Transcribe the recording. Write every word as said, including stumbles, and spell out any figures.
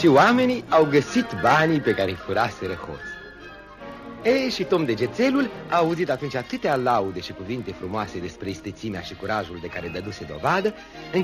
și oamenii au găsit banii pe care îi furaseră hoții. E, și Tom Degețelul a auzit atunci atâtea laude și cuvinte frumoase despre istețimea și curajul de care dăduse dovadă,